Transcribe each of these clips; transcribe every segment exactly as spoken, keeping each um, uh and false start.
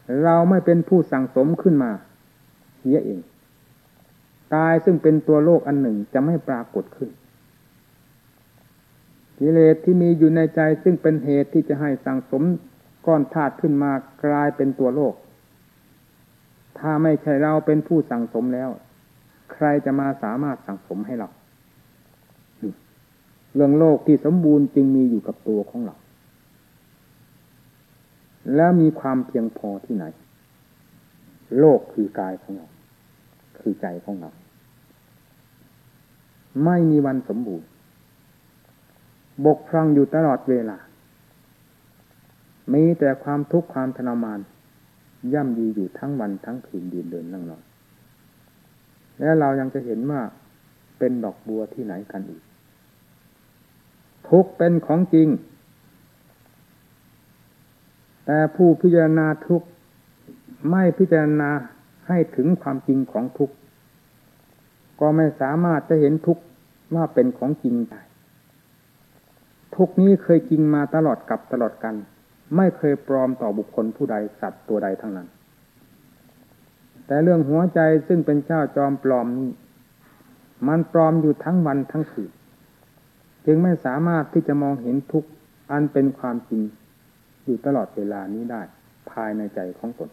เราไม่เป็นผู้สั่งสมขึ้นมาเสียเองกายซึ่งเป็นตัวโลกอันหนึ่งจะไม่ปรากฏขึ้นกิเลสที่มีอยู่ในใจซึ่งเป็นเหตุที่จะให้สั่งสมก้อนธาตุขึ้นมากลายเป็นตัวโลกถ้าไม่ใช่เราเป็นผู้สั่งสมแล้วใครจะมาสามารถสั่งสมให้เราเรื่องโลกที่สมบูรณ์จึงมีอยู่กับตัวของเราแล้วมีความเพียงพอที่ไหนโลกคือกายของเราคือใจของเราไม่มีวันสมบูรณ์บกพร่องอยู่ตลอดเวลามีแต่ความทุกข์ความทรมานย่ำยีอยู่ทั้งวันทั้งคืนยืนเดินนั่งนอนและเรายังจะเห็นว่าเป็นดอกบัวที่ไหนกันอีกทุกข์เป็นของจริงแต่ผู้พิจารณาทุกข์ไม่พิจารณาให้ถึงความจริงของทุกข์ก็ไม่สามารถจะเห็นทุกข์ว่าเป็นของจริงได้ทุกข์นี้เคยจริงมาตลอดกับตลอดกันไม่เคยปลอมต่อบุคคลผู้ใดสัตว์ตัวใดทั้งนั้นแต่เรื่องหัวใจซึ่งเป็นเจ้าจอมปลอมนี้มันปลอมอยู่ทั้งวันทั้งคืนจึงไม่สามารถที่จะมองเห็นทุกข์อันเป็นความจริงอยู่ตลอดเวลานี้ได้ภายในใจของตน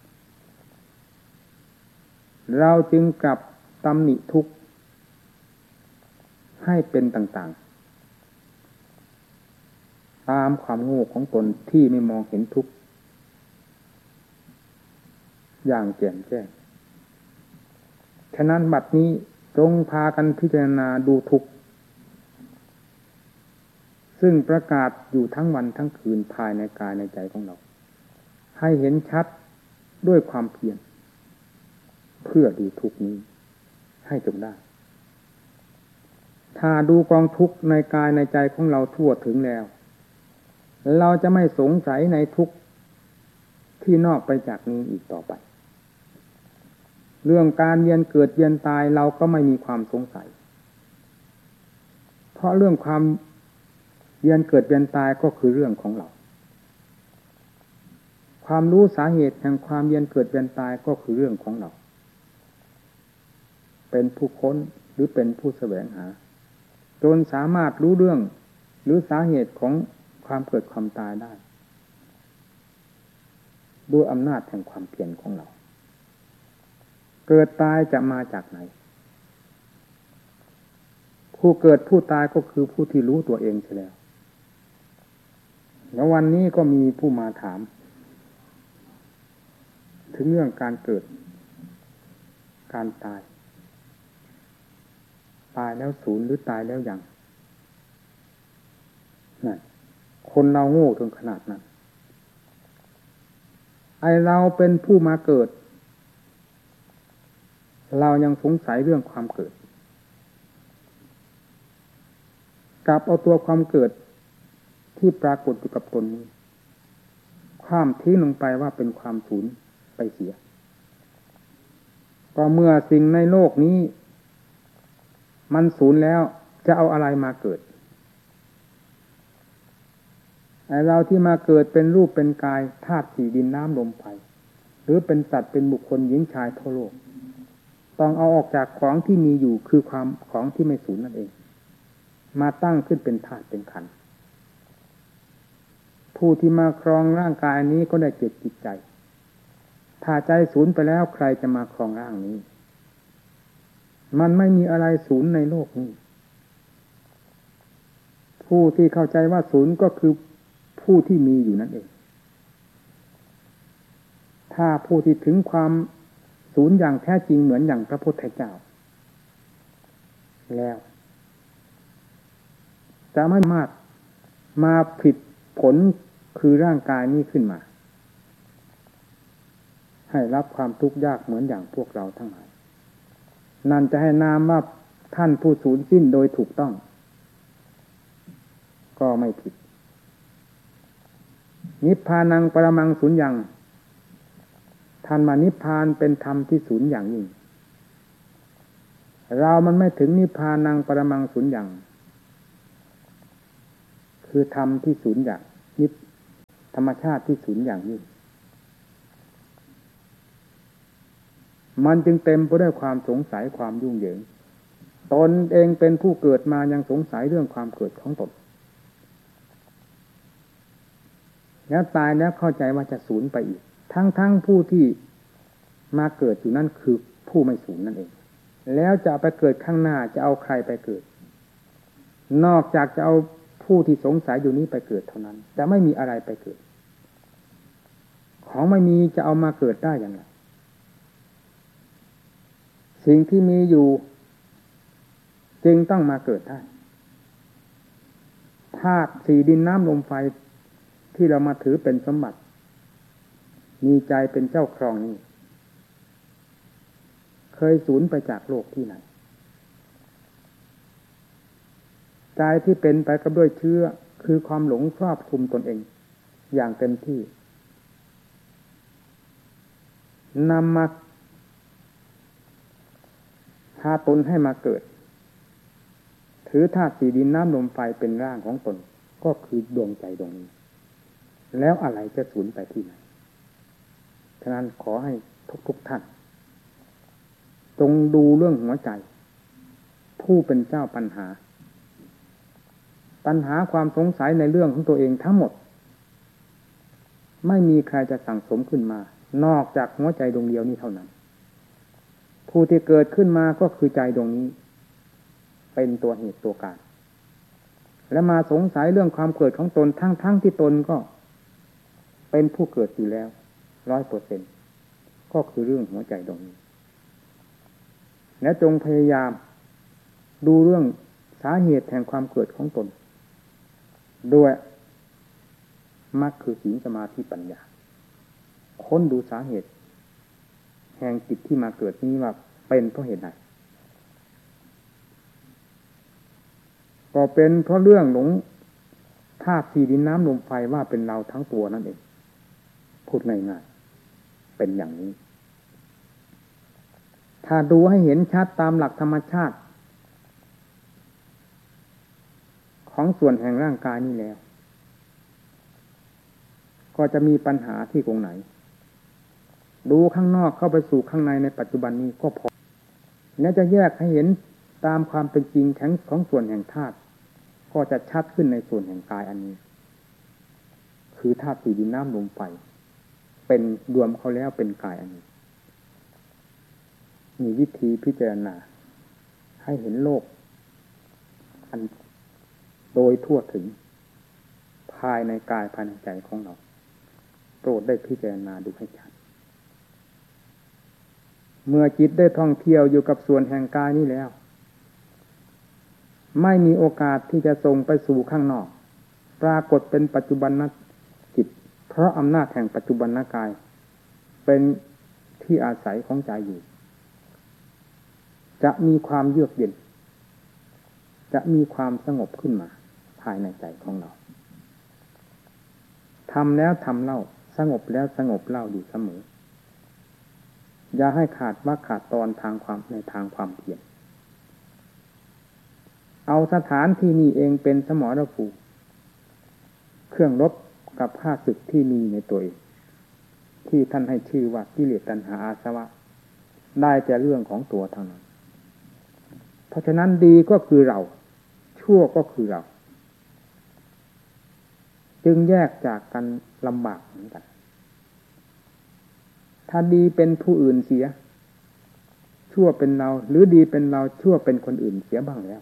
เราจึงกลับตำหนิทุกข์ให้เป็นต่างๆตามความโง่ของตนที่ไม่มองเห็นทุกข์อย่างแจ่มแจ้งฉะนั้นบัดนี้จงพากันพิจารณาดูทุกข์ซึ่งประกาศอยู่ทั้งวันทั้งคืนภายในกายในใจของเราให้เห็นชัดด้วยความเพียรเพื่อดูทุกข์นี้ให้จงได้ถ้าดูกองทุกข์ในกายในใจของเราทั่วถึงแล้วเราจะไม่สงสัยในทุกข์ที่นอกไปจากนี้อีกต่อไปเรื่องการเวียนเกิดเวียนตายเราก็ไม่มีความสงสัยเพราะเรื่องความเวียนเกิดเวียนตายก็คือเรื่องของเราความรู้สาเหตุแห่งความเวียนเกิดเวียนตายก็คือเรื่องของเราเป็นผู้ค้นหรือเป็นผู้แสวงหาจนสามารถรู้เรื่องหรือสาเหตุของความเกิดความตายได้ด้วยอำนาจแห่งความเพียรของเราเกิดตายจะมาจากไหนผู้เกิดผู้ตายก็คือผู้ที่รู้ตัวเองใช่แล้วแล้ววันนี้ก็มีผู้มาถามถึงเรื่องการเกิดการตายตายแล้วศูนย์หรือตายแล้วยังนั่นคนเราโง่ถึงขนาดนั้นไอเราเป็นผู้มาเกิดเรายังสงสัยเรื่องความเกิดกลับเอาตัวความเกิดที่ปรากฏอยู่กับตนนี้ความทิ้งลงไปว่าเป็นความสูญไปเสียก็เมื่อสิ่งในโลกนี้มันสูญแล้วจะเอาอะไรมาเกิดไอ้เราที่มาเกิดเป็นรูปเป็นกายธาตุสี่ดินน้ำลมไฟหรือเป็นสัตว์เป็นบุคคลหญิงชายทั่วโลกต้องเอาออกจากของที่มีอยู่คือความของที่ไม่สูญนั่นเองมาตั้งขึ้นเป็นธาตุเป็นขันธ์ผู้ที่มาครองร่างกายนี้ก็ได้เจ็บจิตใจถ้าใจสูญไปแล้วใครจะมาครองร่างนี้มันไม่มีอะไรสูญในโลกนี้ผู้ที่เข้าใจว่าสูญก็คือผู้ที่มีอยู่นั่นเองถ้าผู้ที่ถึงความสูญอย่างแท้จริงเหมือนอย่างพระพุทธเจ้าแล้วจะไม่สามารถมาผิดผลคือร่างกายนี้ขึ้นมาให้รับความทุกข์ยากเหมือนอย่างพวกเราทั้งหลายนั่นจะให้นามว่าท่านผู้สูญสิ้นโดยถูกต้องก็ไม่ผิดนิพพานังปรมังสูญญังท่านมานิพพานเป็นธรรมที่สูญอย่างยิ่งเรามันไม่ถึงนิพพานังปรมังสูญญังคือธรรมที่สูญอย่างนิพธรรมชาติที่สูญอย่างยิ่งมันจึงเต็มไปด้วยความสงสัยความยุ่งเหยิงตนเองเป็นผู้เกิดมายังสงสัยเรื่องความเกิดของตนแล้วตายแล้วเข้าใจว่าจะสูญไปอีกทั้งๆผู้ที่มาเกิดอยู่นั่นคือผู้ไม่สูญนั่นเองแล้วจะไปเกิดข้างหน้าจะเอาใครไปเกิดนอกจากจะเอาผู้ที่สงสัยอยู่นี้ไปเกิดเท่านั้นจะไม่มีอะไรไปเกิดของไม่มีจะเอามาเกิดได้อย่างไรสิ่งที่มีอยู่จึงต้องมาเกิดได้ธาตุสี่ดินน้ำลมไฟที่เรามาถือเป็นสมบัติมีใจเป็นเจ้าครองนี้เคยสูญไปจากโลกที่ไหนใจที่เป็นไปกับด้วยเชื้อคือความหลงครอบคลุมตนเองอย่างเต็มที่นำมาพาตนให้มาเกิดถือธาตุสี่ดินน้ำลมไฟเป็นร่างของตนก็คือดวงใจดวงนี้แล้วอะไรจะสูญไปที่ไหนฉะนั้นขอให้ทุกๆท่านจงดูเรื่องหัวใจผู้เป็นเจ้าปัญหาปัญหาความสงสัยในเรื่องของตัวเองทั้งหมดไม่มีใครจะสั่งสมขึ้นมานอกจากหัวใจดวงเดียวนี้เท่านั้นผู้ที่เกิดขึ้นมาก็คือใจดวงนี้เป็นตัวเหตุตัวการและมาสงสัยเรื่องความเกิดของตนทั้งๆ ท, ที่ตนก็เป็นผู้เกิดอยู่แล้วร้อยเปอร์เซ็นต์ก็คือเรื่องหัวใจดวงนี้และจงพยายามดูเรื่องสาเหตุแห่งความเกิดของตนด้วยมรรคคือศีลสมาธิปัญญาค้นดูสาเหตุแห่งจิตที่มาเกิดนี้ว่าเป็นเพราะเหตุใดก็เป็นเพราะเรื่องหลงธาตุสี่ดินน้ำลมไฟว่าเป็นเราทั้งตัวนั่นเองพูดง่ายๆเป็นอย่างนี้ถ้าดูให้เห็นชัดตามหลักธรรมชาติของส่วนแห่งร่างกายนี้แล้วก็จะมีปัญหาที่ตรงไหนดูข้างนอกเข้าไปสู่ข้างในในปัจจุบันนี้ก็พอและจะแยกให้เห็นตามความเป็นจริงแข็งของส่วนแห่งธาตุก็จะชัดขึ้นในส่วนแห่งกายอันนี้คือธาตุสี่ดินน้ำลมไฟเป็นรวมเขาแล้วเป็นกายอันนี้มีวิธีพิจารณาให้เห็นโลกอันโดยทั่วถึงภายในกายภายในใจของเราโปรดได้พิจารณาดูให้ชัดเมื่อจิตได้ท่องเที่ยวอยู่กับส่วนแห่งกายนี้แล้วไม่มีโอกาสที่จะส่งไปสู่ข้างนอกปรากฏเป็นปัจจุบันจิตเพราะอำนาจแห่งปัจจุบันกายเป็นที่อาศัยของใจอยู่จะมีความเยือกเย็นจะมีความสงบขึ้นมาภายในใจของเราทำแล้วทำเล่าสงบแล้วสงบเล่าอยู่เสมออย่าให้ขาดว่าขาดตอนทางความในทางความเพียรเอาสถานที่นี้เองเป็นสมรภูมิเครื่องรบกับข้าศึกที่มีในตัวเองที่ท่านให้ชื่อว่ากิเลสตัณหาอาสวะได้แต่เรื่องของตัวเท่านั้นเพราะฉะนั้นดีก็คือเราชั่วก็คือเราจึงแยกจากกันลำบากเหมือนกันถ้าดีเป็นผู้อื่นเสียชั่วเป็นเราหรือดีเป็นเราชั่วเป็นคนอื่นเสียบ้างแล้ว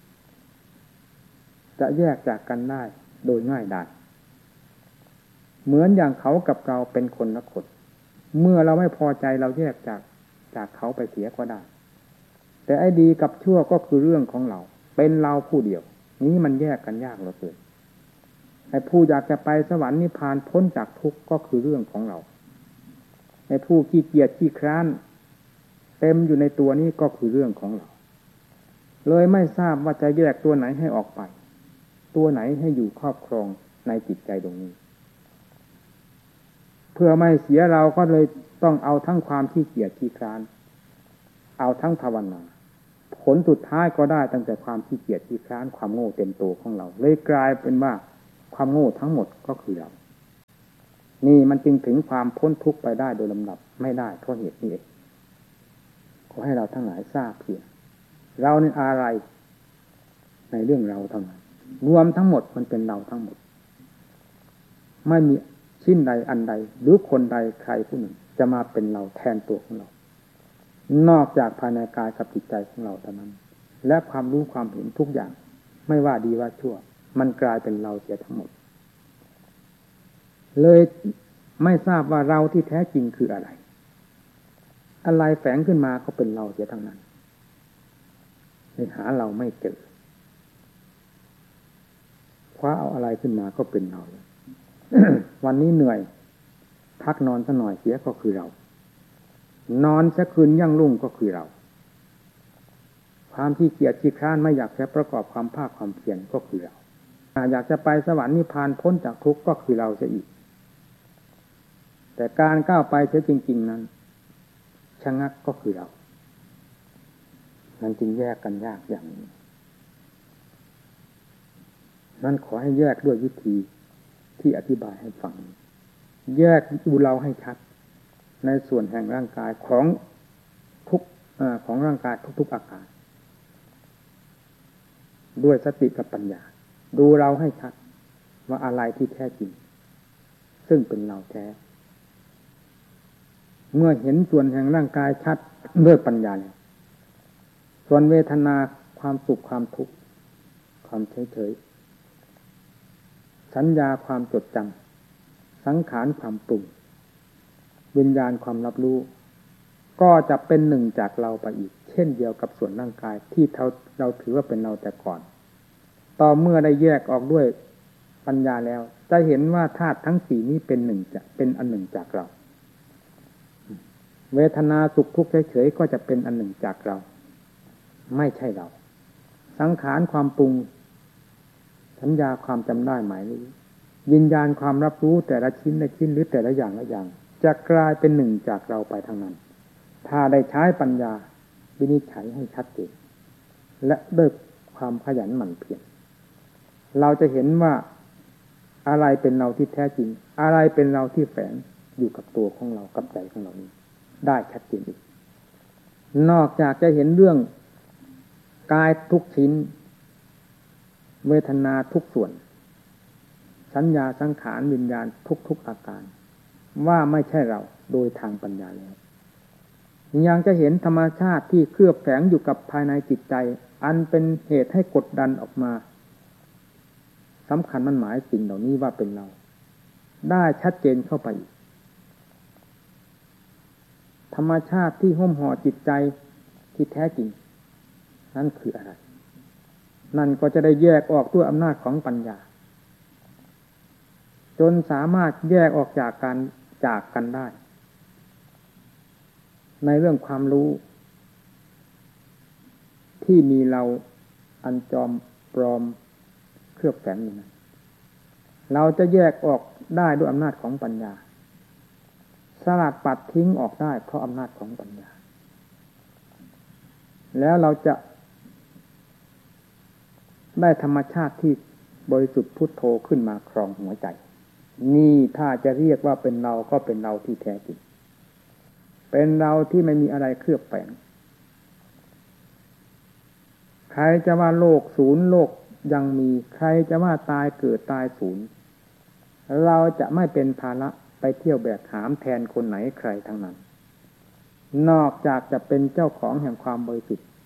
จะแยกจากกันได้โดยง่ายดายเหมือนอย่างเขากับเราเป็นคนละคนเมื่อเราไม่พอใจเราแยกจากจากเขาไปเสียก็ได้แต่ไอ้ดีกับชั่วก็คือเรื่องของเราเป็นเราผู้เดียวนี้มันแยกกันยากเหลือเกินไอ้ผู้อยากจะไปสวรรค์นิพพานพ้นจากทุกข์ก็คือเรื่องของเราไอ้ผู้ขี้เกียจขี้คร้านเต็มอยู่ในตัวนี้ก็คือเรื่องของเราเลยไม่ทราบว่าจะแยกตัวไหนให้ออกไปตัวไหนให้อยู่ครอบครองในจิตใจตรงนี้เพื่อไม่เสียเราก็เลยต้องเอาทั้งความขี้เกียจขี้คร้านเอาทั้งภาวนาผลสุดท้ายก็ได้ตั้งแต่ความขี้เกียจขี้คร้านความโง่เต็มตัวของเราเลยกลายเป็นว่าความโง่ทั้งหมดก็คือเรานี่มันจึงถึงความพ้นทุกข์ไปได้โดยลำดับไม่ได้เพราะเหตุนี้เองขอให้เราทั้งหลายทราบเพียงเรานี่อะไรในเรื่องเราเท่านั้นรวมทั้งหมดมันเป็นเราทั้งหมดไม่มีชิ้นใดอันใดหรือคนใดใครผู้หนึ่งจะมาเป็นเราแทนตัวของเรานอกจากภายในกายกับจิตใจของเราเท่านั้นและความรู้ความเห็นทุกอย่างไม่ว่าดีว่าชั่วมันกลายเป็นเราเสียทั้งหมดเลยไม่ทราบว่าเราที่แท้จริงคืออะไรอะไรแฝงขึ้นมาก็เป็นเราเสียทั้งนั้นเลยหาเราไม่เจอคว้าเอาอะไรขึ้นมาก็เป็นเรา วันนี้เหนื่อยพักนอนสักหน่อยเสียก็คือเรานอนสักคืนยั่งรุ่งก็คือเราความที่เกียจขี้คร้านไม่อยากจะประกอบความภาคความเพียรก็คือเราอยากจะไปสวรรค์นิพพานพ้นจากทุกข์ก็คือเราเสียอีกแต่การก้าวไปเสียจริงๆนั้นชะงักก็คือเรามันจึงแยกกันยากอย่างนี้นั่นขอให้แยกด้วยวิธีที่อธิบายให้ฟังแยกดูเราให้ชัดในส่วนแห่งร่างกายของทุกของร่างกายทุกๆอาการด้วยสติกับปัญญาดูเราให้ชัดว่าอะไรที่แท้จริงซึ่งเป็นเราแท้เมื่อเห็นส่วนแห่งร่างกายชัดด้วยปัญญาแล้วส่วนเวทนาความสุขความทุกข์ความเฉยๆสัญญาความจดจำสังขารความปรุงวิญญาณความรับรู้ก็จะเป็นหนึ่งจากเราไปอีกเช่นเดียวกับส่วนร่างกายที่เราเราถือว่าเป็นเราแต่ก่อนต่อเมื่อได้แยกออกด้วยปัญญาแล้วจะเห็นว่าธาตุทั้งสี่นี้เป็นหนึ่งจะเป็นอันหนึ่งจากเราเวทนาสุขทุกข์เฉยๆก็จะเป็นอันหนึ่งจากเราไม่ใช่เราสังขารความปรุงสัญญาความจำได้หมายรู้วิญญาณความรับรู้แต่ละชิ้นละชิ้นหรือแต่ละอย่างละอย่างจะกลายเป็นหนึ่งจากเราไปทางนั้นถ้าได้ใช้ปัญญาวินิจฉัยให้ชัดเจนและด้วยความขยันหมั่นเพียรเราจะเห็นว่าอะไรเป็นเราที่แท้จริงอะไรเป็นเราที่แฝงอยู่กับตัวของเรากับใจของเรานี้ได้ชัดเจนอีกนอกจากจะเห็นเรื่องกายทุกชิ้นเวทนาทุกส่วนสัญญาสังขารวิญญาณทุกๆอาการว่าไม่ใช่เราโดยทางปัญญาแล้วยังจะเห็นธรรมชาติที่เคลือบแฝงอยู่กับภายในจิตใจอันเป็นเหตุให้กดดันออกมาสำคัญมันหมายสิ่งเหล่านี้ว่าเป็นเราได้ชัดเจนเข้าไปอีกธรรมชาติที่หุ้มห่อจิตใจที่แท้จริงนั่นคืออะไรนั่นก็จะได้แยกออกด้วยอำนาจของปัญญาจนสามารถแยกออกจากกันจากกันได้ในเรื่องความรู้ที่มีเราอันจอมปลอมเคลือบแฝงอยู่นั้นเราจะแยกออกได้ด้วยอำนาจของปัญญาสลัดปัดทิ้งออกได้เพราะอำนาจของปัญญาแล้วเราจะได้ธรรมชาติที่บริสุทธิ์พุทโธขึ้นมาครองหัวใจนี่ถ้าจะเรียกว่าเป็นเราก็เป็นเราที่แท้จริงเป็นเราที่ไม่มีอะไรเคลือบแฝงใครจะว่าโลกศูนย์โลกยังมีใครจะว่าตายเกิดตายศูนย์เราจะไม่เป็นภาระไปเที่ยวแบกหามแทนคนไหนใครทั้งนั้นนอกจากจะเป็นเจ้าของแห่งความบริสุทธิ์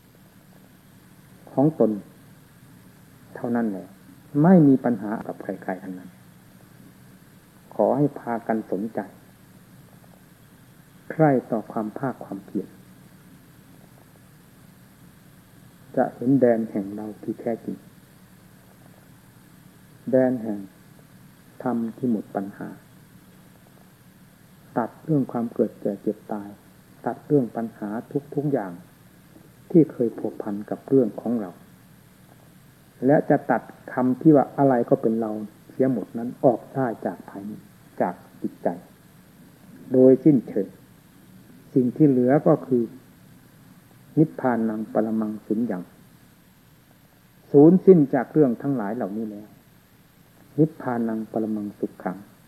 ของตนเท่านั้นแหละไม่มีปัญหากับใครๆทั้งนั้นขอให้พากันสนใจใคร่ต่อความภาคความเพียรจะเห็นแดนแห่งเราที่แท้จริงแดนแห่งธรรมที่หมดปัญหาตัดเรื่องความเกิดแก่เจ็บตายตัดเรื่องปัญหาทุกๆอย่างที่เคยผูกพันกับเรื่องของเราและจะตัดคำที่ว่าอะไรก็เป็นเราเสียหมดนั้นออกได้จากภายในจากจิตใจโดยสิ้นเชิงสิ่งที่เหลือก็คือนิพพานังปรมังสุญญังสูญสิ้นจากเรื่องทั้งหลายเหล่านี้แล้วนิพพานังปรมังสุขขัง